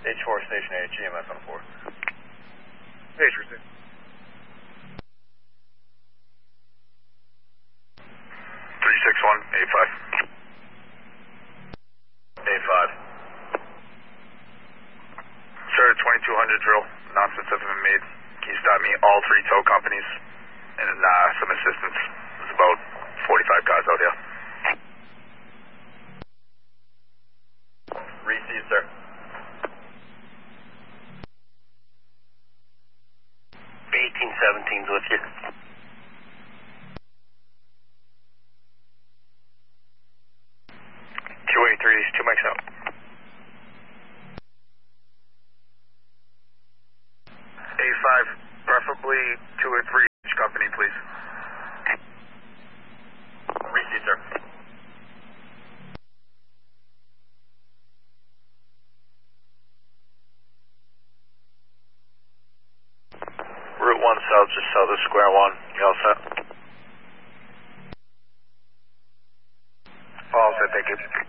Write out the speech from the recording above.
H4 Station 8, GMS on 4. Page receive. 361, 85. 85. Sir, 2200 drill. Announcements have been made. Can you stop me all 3 tow companies and some assistance? There's about 45 cars out here. Receive, sir. B1817's with you. Two mics out. A5, preferably 2 or 3 each company, please. Receive, sir. Route 1 south, just south of Square 1. You all set? All set, thank you.